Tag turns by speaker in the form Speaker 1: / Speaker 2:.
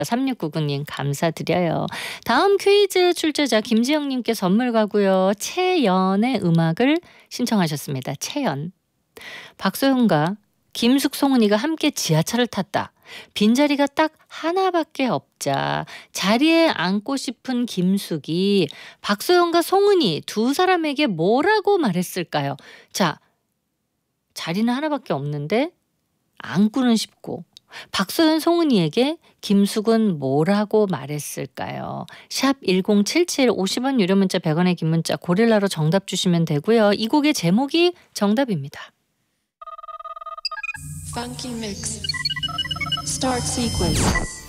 Speaker 1: 3699님 감사드려요. 다음 퀴즈 출제자 김지영님께 선물 가고요. 채연의 음악을 신청하셨습니다. 채연. 박소영과 김숙, 송은이가 함께 지하철을 탔다. 빈자리가 딱 하나밖에 없자 자리에 앉고 싶은 김숙이 박소영과 송은이 두 사람에게 뭐라고 말했을까요? 자, 자리는 하나밖에 없는데 앉고는 싶고 박소연, 송은이에게 김숙은 뭐라고 말했을까요? 샵 1077 50원 유료 문자 100원의 긴 문자 고릴라로 정답 주시면 되고요. 이 곡의 제목이 정답입니다.
Speaker 2: Funky mix. Start sequence.